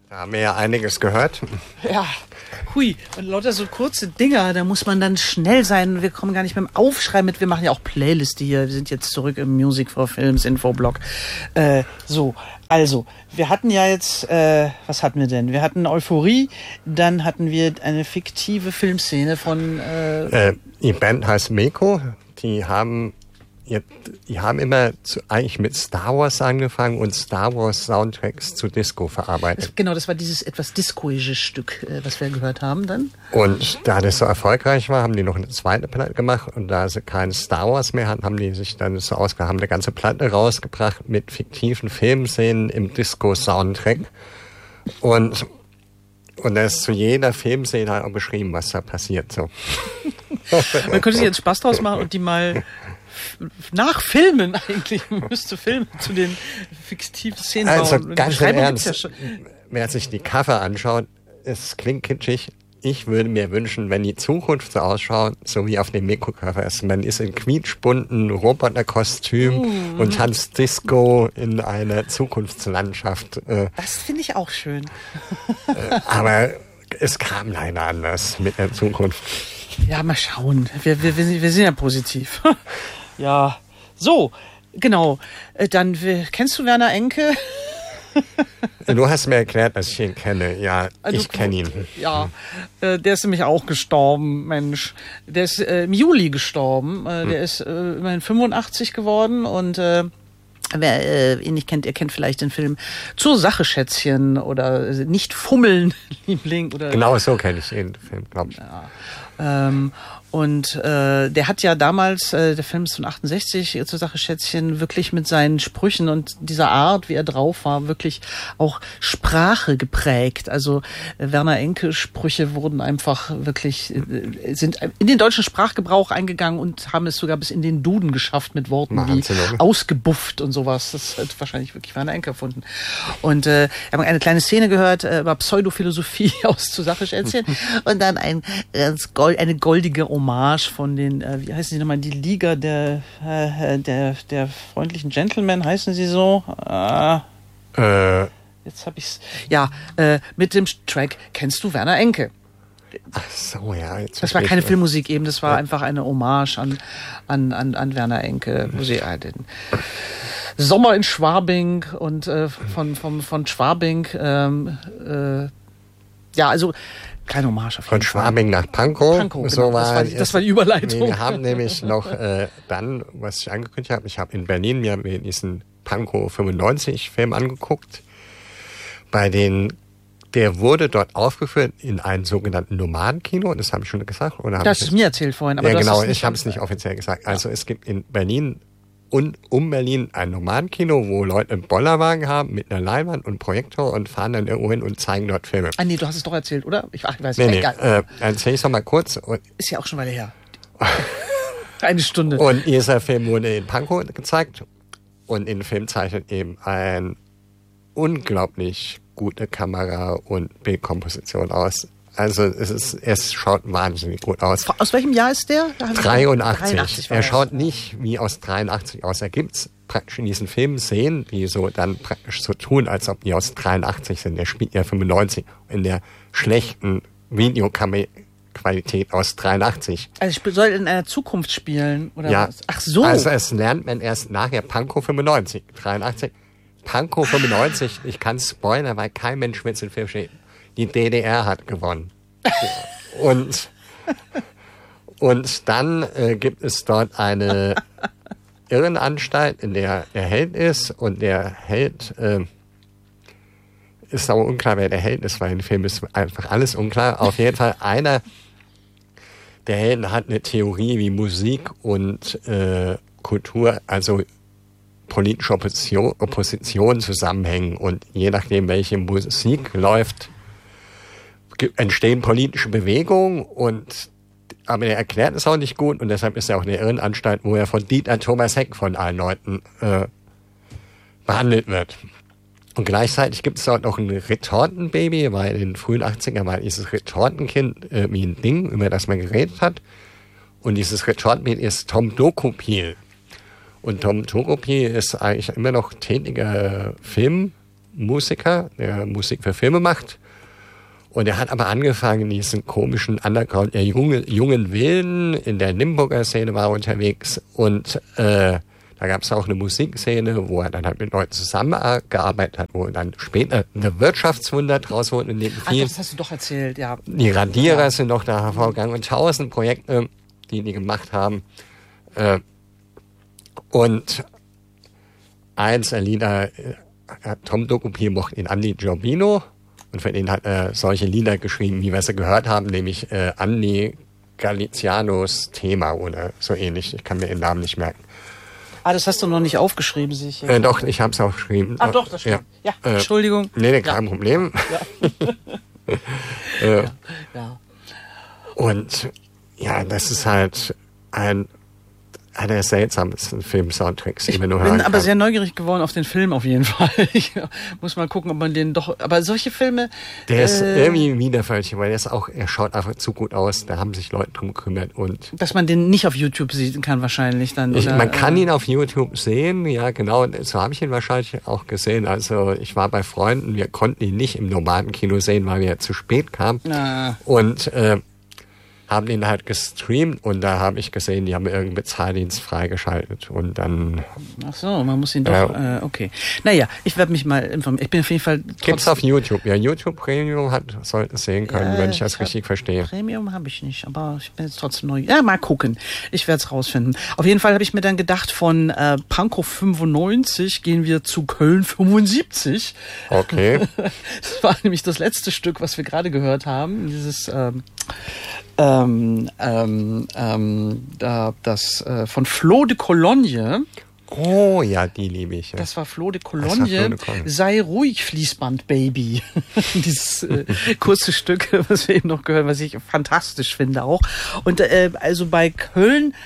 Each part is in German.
Da haben wir ja einiges gehört. Ja, hui. Und lauter so kurze Dinger, da muss man dann schnell sein. Wir kommen gar nicht mit dem Aufschreiben mit. Wir machen ja auch Playliste hier. Wir sind jetzt zurück im Music for Films Infoblog. Also, wir hatten ja jetzt, was hatten wir denn? Wir hatten Euphorie, dann hatten wir eine fiktive Filmszene von... Die Band heißt Meko. Die haben immer eigentlich mit Star Wars angefangen und Star Wars Soundtracks zu Disco verarbeitet. Genau, das war dieses etwas discoische Stück, was wir gehört haben dann. Und da das so erfolgreich war, haben die noch eine zweite Platte gemacht und da sie kein Star Wars mehr hatten, haben die sich dann so ausgehauen, haben eine ganze Platte rausgebracht mit fiktiven Filmszenen im Disco-Soundtrack. Und da ist zu jeder Filmszene halt auch beschrieben, was da passiert. So. Man könnte sich jetzt Spaß draus machen und die mal nachfilmen eigentlich. Man müsste filmen zu den fiktiven Szenen. Also ganz im Ernst, wer sich die Cover anschaut, es klingt kitschig. Ich würde mir wünschen, wenn die Zukunft so ausschaut, so wie auf dem Meko-Cover ist. Man ist in quietschbunten Roboterkostüm und tanzt Disco in einer Zukunftslandschaft. Das finde ich auch schön. Aber es kam leider anders mit der Zukunft. Ja, mal schauen. Wir sind ja positiv. Ja, so, genau. Dann, kennst du Werner Enke? Du hast mir erklärt, dass ich ihn kenne. Ja, ich kenne ihn. Ja, der ist nämlich auch gestorben, Mensch. Der ist im Juli gestorben. Der ist immerhin 85 geworden und wer ihn nicht kennt, ihr kennt vielleicht den Film Zur Sache, Schätzchen oder Nicht fummeln, Liebling. Oder genau so kenne ich den Film, glaube ich. Ja. Und der hat ja damals, der Film ist von 68, Zur Sache Schätzchen, wirklich mit seinen Sprüchen und dieser Art, wie er drauf war, wirklich auch Sprache geprägt. Also Werner Enke Sprüche wurden einfach wirklich, sind in den deutschen Sprachgebrauch eingegangen und haben es sogar bis in den Duden geschafft mit Worten wie ausgebufft und sowas. Das hat wahrscheinlich wirklich Werner Enke erfunden. Und wir haben eine kleine Szene gehört über Pseudophilosophie aus Zur Sache Schätzchen und dann eine goldige Hommage von den, wie heißen sie nochmal, die Liga der freundlichen Gentlemen, heißen sie so? Jetzt hab ich's. Ja, mit dem Track Kennst du Werner Enke? Ach so, ja. Jetzt das war keine Filmmusik eben, das war einfach eine Hommage an Werner Enke, wo sie den Sommer in Schwabing und von Schwabing, ja, also kleine Hommage auf jeden Fall. Von Schwabing nach Pankow. Pankow, so genau. Das war die Überleitung. Nee, wir haben nämlich noch dann, was ich angekündigt habe, ich habe in Berlin mir diesen Pankow 95 Film angeguckt. Der wurde dort aufgeführt in einem sogenannten Nomadenkino, das habe ich schon gesagt. Oder das ist mir erzählt vorhin. Aber ja, genau, ich habe es nicht offiziell gesagt. Ja. Also es gibt in Berlin und um Berlin ein Nomadenkino, wo Leute einen Bollerwagen haben mit einer Leinwand und Projektor und fahren dann irgendwo hin und zeigen dort Filme. Ah nee, du hast es doch erzählt, oder? Ich weiß nicht. Nee, erzähl ich es noch mal kurz. Ist ja auch schon eine Weile her. Eine Stunde. Und dieser Film wurde in Pankow gezeigt und in dem Film zeichnet eben eine unglaublich gute Kamera und Bildkomposition aus. Also es schaut wahnsinnig gut aus. Aus welchem Jahr ist der? 83. Er schaut nicht wie aus 83 aus. Er gibt's praktisch in diesen Filmen Szenen, die so dann praktisch so tun, als ob die aus 83 sind. Er spielt ja 95 in der schlechten Videoqualität aus 83. Also ich soll in einer Zukunft spielen oder ja. Was? Ach so. Also es lernt man erst nachher. Pankow 95, 83. Pankow 95, ich kann spoilern, weil kein Mensch mit den Film steht. Die DDR hat gewonnen. Und dann gibt es dort eine Irrenanstalt, in der der Held ist. Und der Held ist aber unklar, wer der Held ist, weil im Film ist einfach alles unklar. Auf jeden Fall einer der Helden hat eine Theorie, wie Musik und Kultur, also politische Opposition zusammenhängen. Und je nachdem, welche Musik läuft, entstehen politische Bewegungen aber er erklärt es auch nicht gut und deshalb ist er auch in der Irrenanstalt, wo er von Dieter Thomas Heck von allen Leuten behandelt wird. Und gleichzeitig gibt es dort noch ein Retortenbaby, weil in den frühen 80ern war dieses Retortenkind wie ein Ding, über das man geredet hat. Und dieses Retortenbaby ist Tom Dokupil. Und Tom Dokupil ist eigentlich immer noch tätiger Musiker, der Musik für Filme macht. Und er hat aber angefangen, diesen komischen Underground, der jungen Wilden, in der Limburger Szene war er unterwegs. Und da gab es auch eine Musikszene, wo er dann halt mit Leuten zusammengearbeitet hat, wo dann später eine Wirtschaftswunder draus wurde in dem Film. Das hast du doch erzählt, ja. Die Radierer sind noch da hervorgegangen und 1000 Projekte, die gemacht haben. Und eins der Lieder, Tom Dokupi mochte ihn Andy Giordino und für den hat er solche Lieder geschrieben, wie wir sie gehört haben, nämlich Andy Galicianos Thema oder so ähnlich. Ich kann mir den Namen nicht merken. Das hast du noch nicht aufgeschrieben, sehe ich. Doch, ich habe es aufgeschrieben. Doch, das stimmt. Ja, Entschuldigung. Nee, kein Problem. Ja. Ja. Und ja, das ist halt einer der seltsamsten Film-Soundtracks, die man nur hören kann. Ich bin aber sehr neugierig geworden auf den Film auf jeden Fall. Ich muss mal gucken, ob man den doch... Aber solche Filme... Der ist irgendwie widerwärtig, weil er schaut einfach zu gut aus. Da haben sich Leute drum gekümmert. Und dass man den nicht auf YouTube sehen kann wahrscheinlich dann. Man kann ihn auf YouTube sehen, ja genau. So habe ich ihn wahrscheinlich auch gesehen. Also ich war bei Freunden, wir konnten ihn nicht im normalen Kino sehen, weil wir zu spät kamen. Und haben den halt gestreamt und da habe ich gesehen, die haben irgendeinen Bezahldienst freigeschaltet und dann... Ach so, man muss ihn doch... okay. Naja, ich werde mich mal informieren. Ich bin auf jeden Fall... Gibt's auf YouTube. Ja, YouTube Premium sollten sehen können, wenn ich das richtig verstehe. Premium habe ich nicht, aber ich bin jetzt trotzdem neu. Ja, mal gucken. Ich werde es rausfinden. Auf jeden Fall habe ich mir dann gedacht, von Pankow 95 gehen wir zu Köln 75. Okay. Das war nämlich das letzte Stück, was wir gerade gehört haben. Dieses... von Flo de Cologne. Oh ja, die liebe ich. Ja. Das war Flo de Cologne. Sei ruhig, Fließband Baby. Dieses kurze Stück, was wir eben noch gehört, was ich fantastisch finde auch. Und also bei Köln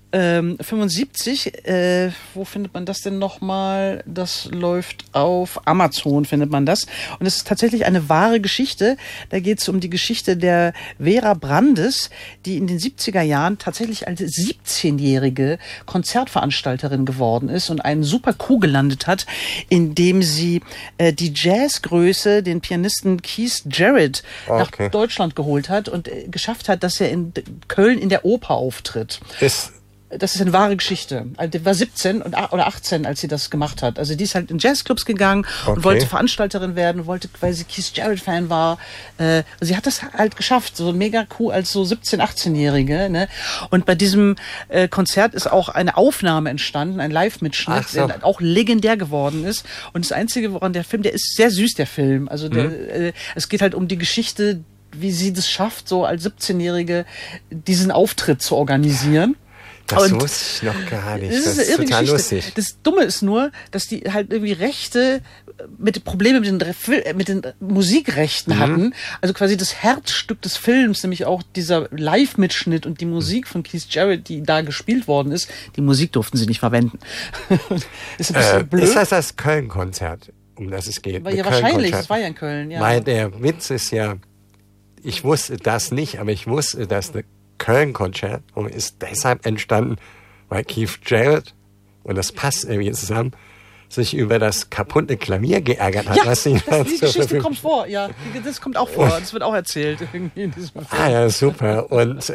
75, wo findet man das denn nochmal? Das läuft auf Amazon, findet man das. Und es ist tatsächlich eine wahre Geschichte. Da geht es um die Geschichte der Vera Brandes, die in den 70er Jahren tatsächlich als 17-jährige Konzertveranstalterin geworden ist und einen super Coup gelandet hat, indem sie die Jazzgröße, den Pianisten Keith Jarrett, nach Deutschland geholt hat und geschafft hat, dass er in Köln in der Oper auftritt. Das ist eine wahre Geschichte. Also die war 17 oder 18, als sie das gemacht hat. Also die ist halt in Jazzclubs gegangen und wollte Veranstalterin werden, weil sie Keith Jarrett-Fan war. Sie hat das halt geschafft, so mega cool als so 17-, 18-Jährige. Ne? Und bei diesem Konzert ist auch eine Aufnahme entstanden, ein Live-Mitschnitt, der auch legendär geworden ist. Und das Einzige, woran der Film, der ist sehr süß, der Film. Also es geht halt um die Geschichte, wie sie das schafft, so als 17-Jährige diesen Auftritt zu organisieren. Das wusste ich noch gar nicht. Das ist total lustig. Das Dumme ist nur, dass die halt irgendwie Probleme mit den Musikrechten hatten. Also quasi das Herzstück des Films, nämlich auch dieser Live-Mitschnitt und die Musik von Keith Jarrett, die da gespielt worden ist, die Musik durften sie nicht verwenden. Ist ein bisschen blöd. Ist das Köln-Konzert, um das es geht? Ja, wahrscheinlich. Das war ja in Köln, ja. Weil der Witz ist ja, ich wusste das nicht, aber ich wusste, dass eine Köln-Konzert ist deshalb entstanden, weil Keith Jarrett, und das passt irgendwie zusammen, sich über das kaputte Klavier geärgert hat. Ja, die Geschichte kommt vor, ja. Das kommt auch vor, das wird auch erzählt. Irgendwie in diesem Film. Ja, super. Und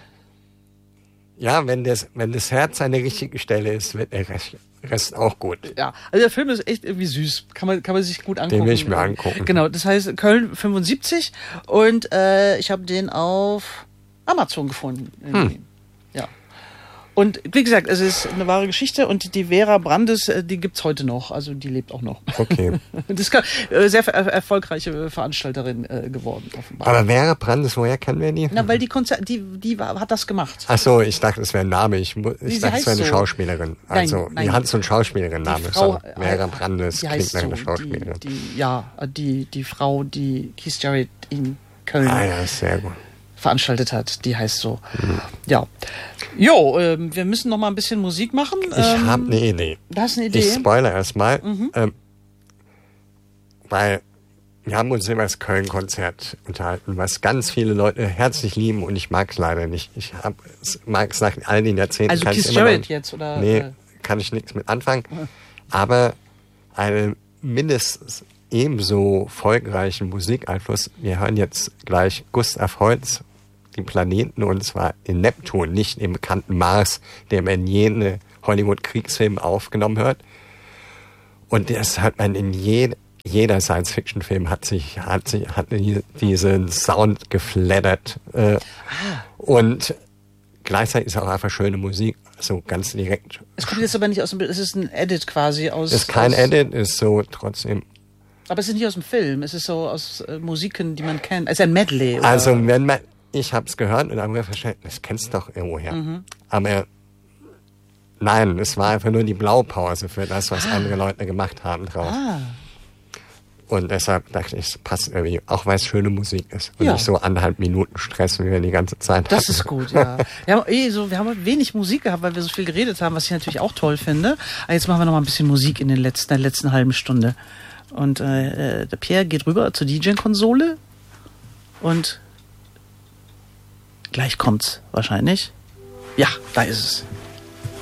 wenn das Herz an der richtigen Stelle ist, wird der Rest auch gut. Ja, also der Film ist echt irgendwie süß. Kann man sich gut angucken. Den will ich mir angucken. Genau, das heißt Köln 75 und ich habe den auf Amazon gefunden. Ja. Und wie gesagt, es ist eine wahre Geschichte und die Vera Brandes, die gibt's heute noch. Also die lebt auch noch. Okay. Das ist sehr erfolgreiche Veranstalterin geworden, offenbar. Aber Vera Brandes, woher kennen wir die? Na, weil die hat das gemacht. Ach so, ich dachte, es wäre ein Name. Ich dachte, es wäre eine Schauspielerin. Also, die hat so einen Schauspielerin-Namen. Vera Brandes klingt nach einer Schauspielerin. Die Frau, die Keith Jarrett in Köln ja, sehr gut. veranstaltet hat, die heißt so. Ja. Jo, wir müssen noch mal ein bisschen Musik machen. Ich habe eine Idee. Du hast eine Idee? Ich spoilere erstmal, weil wir haben uns über das Köln-Konzert unterhalten, was ganz viele Leute herzlich lieben und ich mag es leider nicht. Ich mag es nach all den Jahrzehnten. Also Keith Jarrett jetzt, oder? Nee, kann ich nichts mit anfangen. Aber eine mindestens ebenso folgenreichen Musikeinfluss. Wir hören jetzt gleich Gustav Holst, die Planeten, und zwar in Neptun, nicht im bekannten Mars, der man in jene Hollywood-Kriegsfilmen aufgenommen hört. Und das hat man in jeder Science-Fiction-Film hat diesen Sound geflattert. Und gleichzeitig ist auch einfach schöne Musik, so ganz direkt. Es kommt jetzt aber nicht aus dem Bild, es ist ein Edit quasi aus... Es ist kein Edit, ist so trotzdem... Aber es ist nicht aus dem Film, es ist so aus Musiken, die man kennt. Es ist ein Medley. Oder? Also ich habe es gehört und habe mir verstanden, das kennst du doch irgendwoher. Aber nein, es war einfach nur die Blaupause für das, was andere Leute gemacht haben drauf. Und deshalb dachte ich, es passt irgendwie, auch weil es schöne Musik ist. Und nicht so 1,5 Minuten Stress, wie wir die ganze Zeit hatten. Das ist gut, ja. Wir haben wenig Musik gehabt, weil wir so viel geredet haben, was ich natürlich auch toll finde. Aber jetzt machen wir noch mal ein bisschen Musik in der letzten halben Stunde. Und der Pierre geht rüber zur DJ-Konsole und gleich kommt's wahrscheinlich. Ja, da ist es.